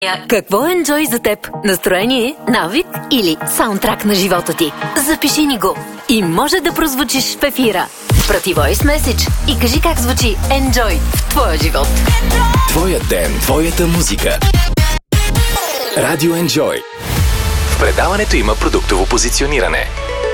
Какво е Enjoy за теб? Настроение, навик или саундтрак на живота ти? Запиши ни го и може да прозвучиш в ефира. Прати voice message и кажи как звучи Enjoy в твоя живот. Твоят ден, твоята музика. Радио Enjoy. В предаването има продуктово позициониране.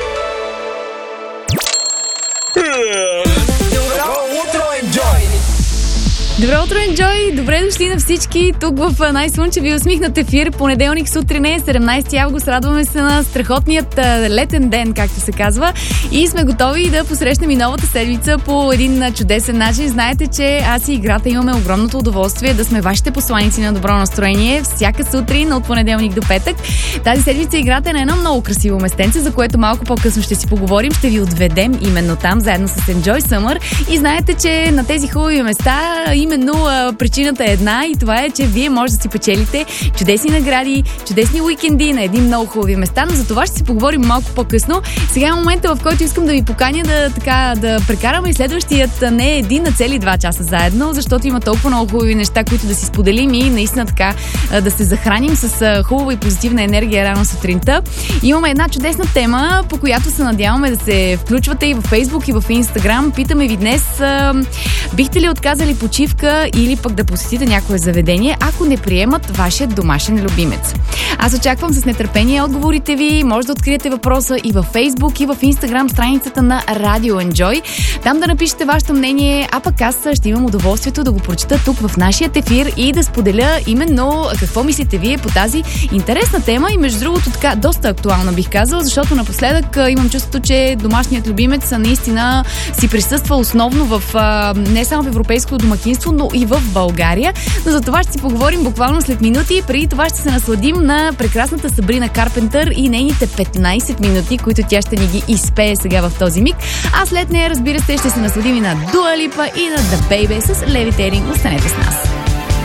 Добро утро, Enjoy! Добре дошли на всички тук в най-слънчеви усмихнат ефир. Понеделник сутрин е 17 август. Радваме се на страхотният летен ден, както се казва. И сме готови да посрещнем и новата седмица по един чудесен начин. Знаете, че аз и играта имаме огромното удоволствие да сме вашите посланици на добро настроение всяка сутрин от понеделник до петък. Тази седмица играта е на едно много красиво местенце, за което малко по-късно ще си поговорим. Ще ви отведем именно там, заедно с Enjoy Summer. И знаете, че на тези хубави места именно причината е една и това е, че вие може да си печелите чудесни награди, чудесни уикенди на едни много хубави места, но за това ще си поговорим малко по-късно. Сега е момента, в който искам да ви поканя да прекараме и следващият не един, а цели 2 часа заедно, защото има толкова много хубави неща, които да си споделим и наистина така да се захраним с хубава и позитивна енергия рано сутринта. Имаме една чудесна тема, по която се надяваме да се включвате и в Facebook, и в Instagram. Питаме ви днес, бихте ли отказали почивка или пък да посетите някое заведение, ако не приемат вашият домашен любимец? Аз очаквам с нетърпение отговорите ви. Може да откриете въпроса и във Facebook, и в Instagram страницата на Radio Enjoy. Там да напишете вашето мнение, а пък аз ще имам удоволствието да го прочита тук в нашия ефир и да споделя именно какво мислите вие по тази интересна тема и между другото така доста актуална, бих казал, защото напоследък имам чувството, че домашният любимец наистина си присъства основно в не само в европейското домакинство, но и в България. Но за това ще си поговорим буквално след минути. Преди това ще се насладим на прекрасната Сабрина Карпентър и нейните 15 минути, които тя ще ни ги изпее сега в този миг. А след нея, разбира се, ще се насладим и на Дуа Липа и на The Baby с Levitating. Останете с нас.